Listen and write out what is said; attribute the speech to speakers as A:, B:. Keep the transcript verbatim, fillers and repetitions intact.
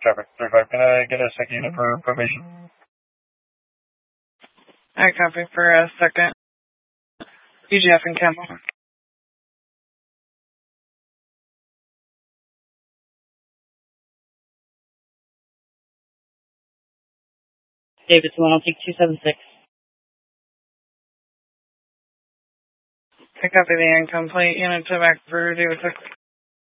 A: Traffic thirty-five, can I get a second unit for probation?
B: I copy for a second. B G F and Campbell.
C: Davidson, I'll take two seven six.
B: I copy the incomplete unit to back for Davidson.